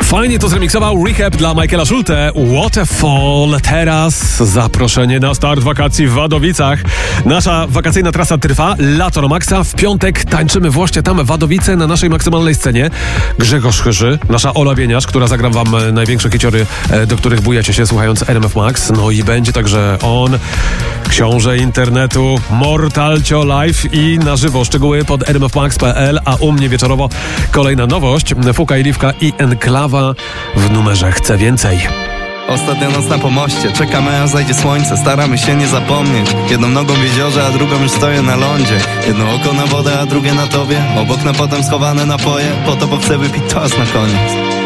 Fajnie to zremiksował Rehab dla Michaela Schulte. Waterfall. Teraz zaproszenie na start wakacji w Wadowicach. Nasza wakacyjna trasa trwa. Lato na maksa. W piątek tańczymy właśnie tam Wadowice na naszej maksymalnej scenie. Grzegorz Chyży, nasza Ola Bieniasz, która zagra wam największe hiciory, do których bujacie się słuchając RMF Max. No i będzie także on, książę internetu, Mortalcio Live i na żywo. Szczegóły pod rmfmax.pl, a u mnie wieczorowo kolejna nowość. Fuka i Liwka i Enklawa w numerze Chcę Więcej. Ostatnia noc na pomoście, czekamy aż zajdzie słońce, staramy się nie zapomnieć. Jedną nogą w jeziorze, a drugą już stoję na lądzie. Jedno oko na wodę, a drugie na tobie. Obok na potem schowane napoje, po to bo chcę wypić toast na koniec.